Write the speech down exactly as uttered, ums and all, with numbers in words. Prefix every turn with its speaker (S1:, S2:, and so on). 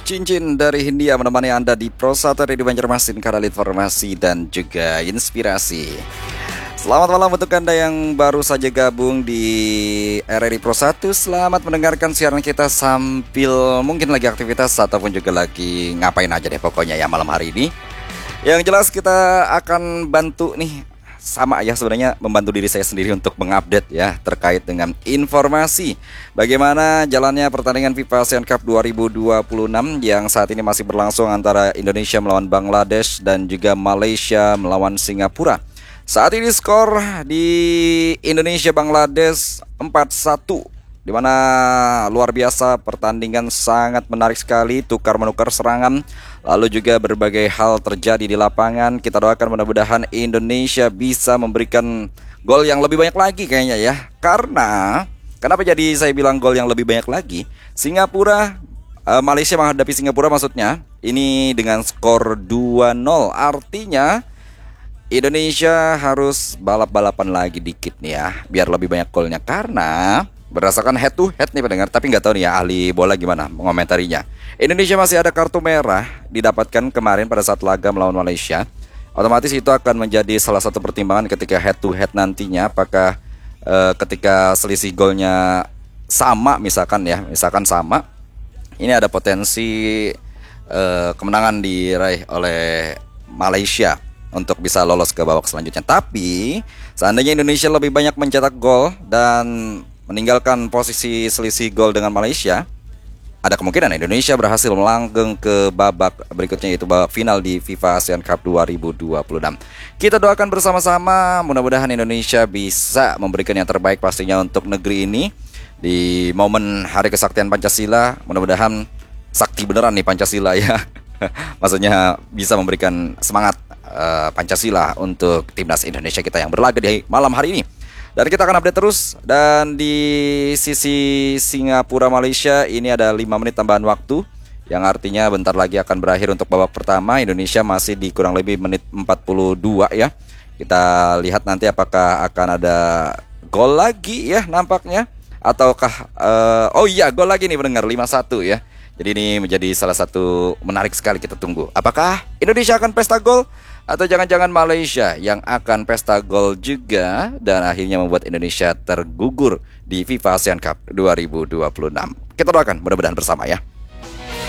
S1: Cincin dari Hindia menemani Anda di Pro satu Radio Banjarmasin, kanal informasi dan juga inspirasi. Selamat malam untuk Anda yang baru saja gabung di R R I Pro satu. Selamat mendengarkan siaran kita sambil mungkin lagi aktivitas ataupun juga lagi ngapain aja deh pokoknya ya malam hari ini. Yang jelas kita akan bantu nih, sama ya sebenarnya membantu diri saya sendiri untuk mengupdate ya terkait dengan informasi bagaimana jalannya pertandingan FIFA ASEAN Cup dua ribu dua puluh enam yang saat ini masih berlangsung antara Indonesia melawan Bangladesh dan juga Malaysia melawan Singapura. Saat ini skor di Indonesia Bangladesh empat satu, di mana luar biasa pertandingan sangat menarik sekali, tukar menukar serangan, lalu juga berbagai hal terjadi di lapangan. Kita doakan mudah-mudahan Indonesia bisa memberikan gol yang lebih banyak lagi kayaknya ya. Karena kenapa jadi saya bilang gol yang lebih banyak lagi? Singapura uh, Malaysia menghadapi Singapura maksudnya ini dengan skor dua nol, artinya Indonesia harus balap-balapan lagi dikit nih ya biar lebih banyak golnya, karena berdasarkan head to head nih pendengar, tapi nggak tahu nih ya ahli bola gimana mengomentarinya. Indonesia masih ada kartu merah didapatkan kemarin pada saat laga melawan Malaysia. Otomatis itu akan menjadi salah satu pertimbangan ketika head to head nantinya. Apakah e, ketika selisih golnya sama misalkan ya, misalkan sama, ini ada potensi e, kemenangan diraih oleh Malaysia untuk bisa lolos ke babak selanjutnya. Tapi seandainya Indonesia lebih banyak mencetak gol dan meninggalkan posisi selisih gol dengan Malaysia, ada kemungkinan Indonesia berhasil melanggeng ke babak berikutnya, yaitu babak final di FIFA ASEAN Cup dua ribu dua puluh enam. Kita doakan bersama-sama mudah-mudahan Indonesia bisa memberikan yang terbaik pastinya untuk negeri ini di momen Hari Kesaktian Pancasila. Mudah-mudahan sakti beneran nih Pancasila ya. Maksudnya bisa memberikan semangat uh, Pancasila untuk timnas Indonesia kita yang berlaga di malam hari ini. Dan kita akan update terus. Dan di sisi Singapura Malaysia ini ada lima menit tambahan waktu, yang artinya bentar lagi akan berakhir untuk babak pertama. Indonesia masih di kurang lebih menit empat puluh dua ya. Kita lihat nanti apakah akan ada gol lagi ya nampaknya, ataukah uh, oh iya gol lagi nih pendengar, lima satu ya. Jadi ini menjadi salah satu menarik sekali, kita tunggu. Apakah Indonesia akan pesta gol atau jangan-jangan Malaysia yang akan pesta gol juga dan akhirnya membuat Indonesia tergugur di FIFA ASEAN Cup dua ribu dua puluh enam. Kita doakan mudah-mudahan bersama ya.